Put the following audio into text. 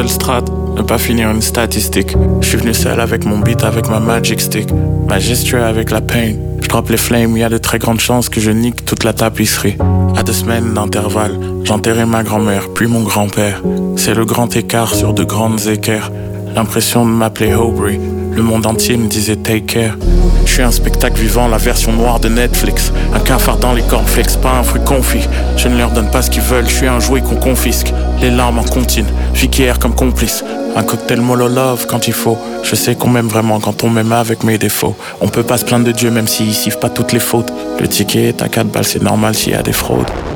seule strat, ne pas finir une statistique. Je suis venu seul avec mon beat, avec ma magic stick. Majestueux avec la pain. Je drop les flames, y a de très grandes chances que je nique toute la tapisserie. À 2 semaines d'intervalle, j'enterrai ma grand-mère, puis mon grand-père. C'est le grand écart sur de grandes équerres. L'impression de m'appeler Aubrey. Le monde entier me disait take care. Je suis un spectacle vivant, la version noire de Netflix. Un cafard dans les cornflakes, pas un fruit confit. Je ne leur donne pas ce qu'ils veulent, je suis un jouet qu'on confisque. Les larmes en contine, fiquière comme complice. Un cocktail mololove quand il faut. Je sais qu'on m'aime vraiment quand on m'aime avec mes défauts. On peut pas se plaindre de Dieu même s'il siffle pas toutes les fautes. Le ticket est à 4 balles, c'est normal s'il y a des fraudes.